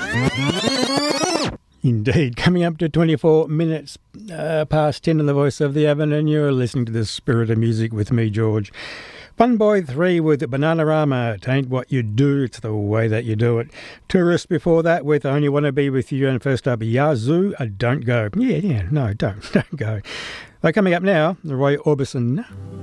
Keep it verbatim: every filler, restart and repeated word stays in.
Indeed, coming up to twenty-four minutes uh, past ten in the voice of the Avon, and you're listening to the Spirit of Music with me, George. Fun Boy three with Bananarama. It ain't what you do, it's the way that you do it. Tourist before that with I Only Wanna Be With You, and first up, Yazoo, uh, Don't Go. Yeah, yeah, no, don't, don't go. Uh, coming up now, Roy Orbison.